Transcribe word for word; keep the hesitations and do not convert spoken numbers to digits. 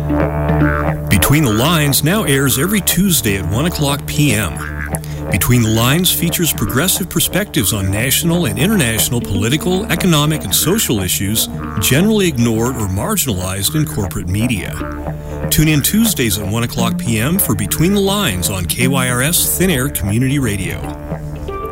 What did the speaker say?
Between the Lines now airs every Tuesday at one o'clock p.m. Between the Lines features progressive perspectives on national and international political, economic, and social issues generally ignored or marginalized in corporate media. Tune in Tuesdays at one o'clock p.m. for Between the Lines on K Y R S Thin Air Community Radio.